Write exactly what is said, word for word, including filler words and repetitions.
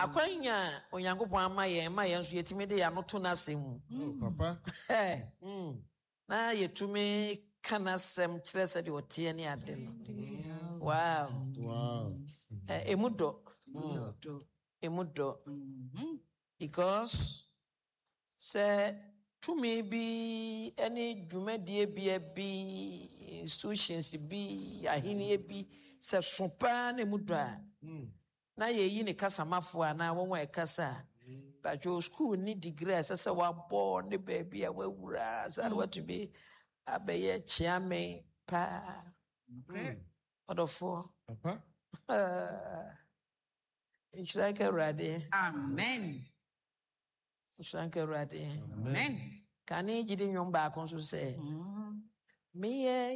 akwanya onyankopon ama ye ma ye nso yetimi de ya no to na semu papa eh na yetumi kana sem kire se de ote ne ade no wow wow eh emudo emudo because say to me be any dwumadie bia bi institutions bi ahini bi se sopa na emudo a na ye yi ne kasamafo ana won wa kasa ba jo school ni degree asese wa bo ne baby a wawura sare what to be abeye chiame pa odofo papa Inshallah rade Amen. Inshallah rade Amen. Kani jidi nyom ba kon so say me